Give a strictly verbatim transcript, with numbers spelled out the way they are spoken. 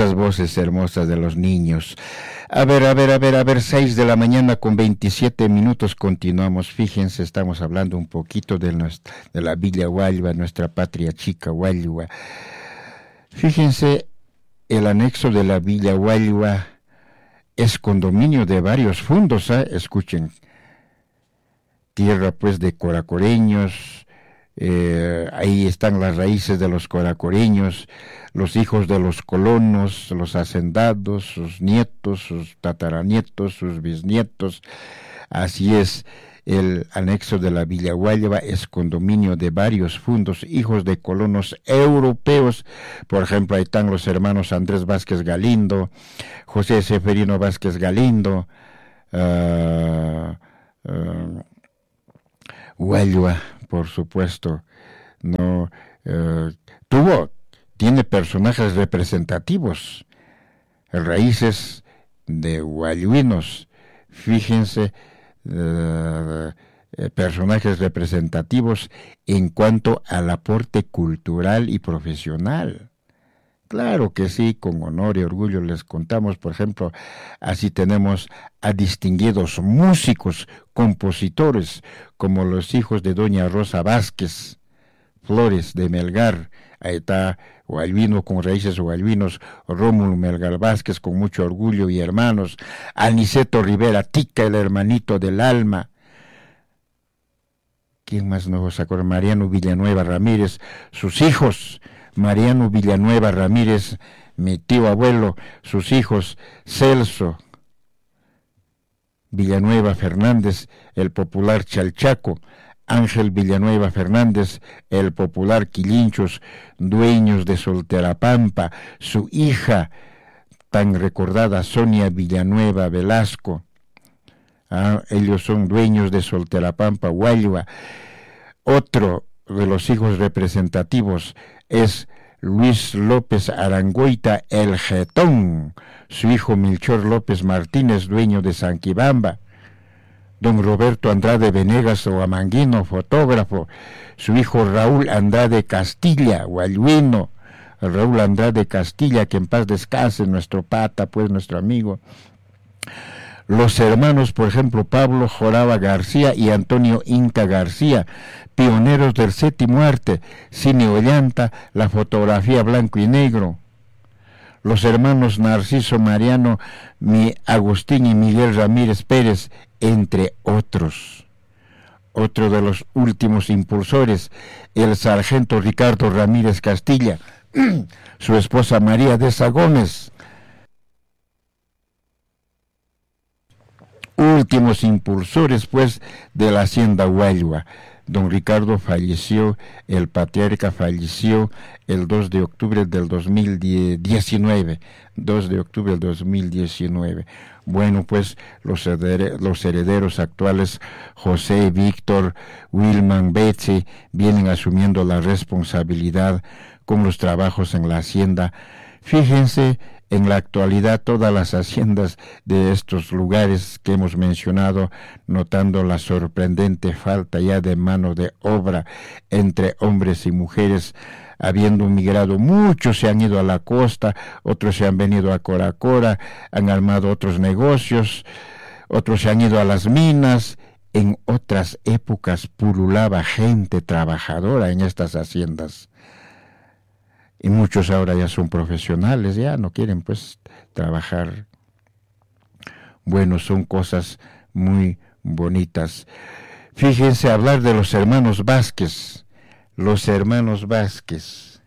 esas voces hermosas de los niños. A ver, a ver, a ver, a ver, seis de la mañana con veintisiete minutos, continuamos. Fíjense, estamos hablando un poquito de, nuestra, de la Villa Huayva, nuestra patria chica Huayva. Fíjense, el anexo de la Villa Huayva es condominio de varios fundos, ¿eh? Escuchen, tierra pues de coracoreños, eh, ahí están las raíces de los coracoreños, los hijos de los colonos, los hacendados, sus nietos, sus tataranietos, sus bisnietos. Así es, el anexo de la Villa Huayva es condominio de varios fundos, hijos de colonos europeos. Por ejemplo, ahí están los hermanos Andrés Vázquez Galindo, José Seferino Vázquez Galindo, uh, uh, Huayva, por supuesto, no uh, tuvo, tiene personajes representativos, raíces de huayuinos. Fíjense, uh, eh, personajes representativos en cuanto al aporte cultural y profesional. Claro que sí, con honor y orgullo les contamos, por ejemplo, así tenemos a distinguidos músicos, compositores, como los hijos de doña Rosa Vázquez Flores de Melgar. Ahí está huayvino con raíces huayvinos, Rómulo Melgar Vázquez con mucho orgullo y hermanos, Aniceto Rivera Tica, el hermanito del alma. ¿Quién más nos acuerda? Mariano Villanueva Ramírez, sus hijos, Mariano Villanueva Ramírez, mi tío abuelo, sus hijos, Celso Villanueva Fernández, el popular Chalchaco, Ángel Villanueva Fernández, el popular Quilinchos, dueños de Solterapampa, su hija tan recordada Sonia Villanueva Velasco, ah, ellos son dueños de Solterapampa, Huayva. Otro de los hijos representativos es Luis López Arangoita el Jetón, su hijo Melchor López Martínez, dueño de Sanquibamba. Don Roberto Andrade Venegas Oamanguino, fotógrafo, su hijo Raúl Andrade Castilla, huayuino, Raúl Andrade Castilla, que en paz descanse, nuestro pata, pues nuestro amigo. Los hermanos, por ejemplo, Pablo Joraba García y Antonio Inca García, pioneros del séptimo arte, cine Ollanta, la fotografía blanco y negro. Los hermanos Narciso Mariano, mi Agustín y Miguel Ramírez Pérez, entre otros. Otro de los últimos impulsores, el sargento Ricardo Ramírez Castilla, su esposa María Deza Gómez. Últimos impulsores, pues, de la hacienda Huayva. Don Ricardo falleció, el patriarca falleció el dos de octubre del dos mil diecinueve, dos de octubre del dos mil diecinueve. Bueno, pues los, hereder, los herederos actuales, José, Víctor, Wilman, Betsy, vienen asumiendo la responsabilidad con los trabajos en la hacienda. Fíjense, en la actualidad todas las haciendas de estos lugares que hemos mencionado, notando la sorprendente falta ya de mano de obra entre hombres y mujeres, habiendo migrado, muchos se han ido a la costa, otros se han venido a Coracora, han armado otros negocios, otros se han ido a las minas. En otras épocas pululaba gente trabajadora en estas haciendas. Y muchos ahora ya son profesionales, ya no quieren pues trabajar. Bueno, son cosas muy bonitas. Fíjense, hablar de los hermanos Vázquez. Los hermanos Vázquez.